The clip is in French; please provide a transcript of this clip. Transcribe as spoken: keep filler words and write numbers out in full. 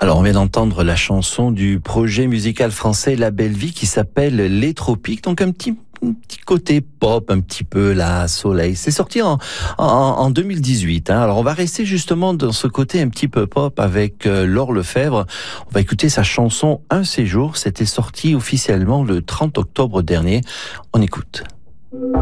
Alors on vient d'entendre la chanson du projet musical français La Belle Vie qui s'appelle Les Tropiques, donc un petit un petit côté pop, un petit peu là, soleil. C'est sorti en, en, en deux mille dix-huit. Hein. Alors on va rester justement dans ce côté un petit peu pop avec euh, Laure Lefebvre. On va écouter sa chanson Un séjour. C'était sorti officiellement le trente octobre dernier. On écoute.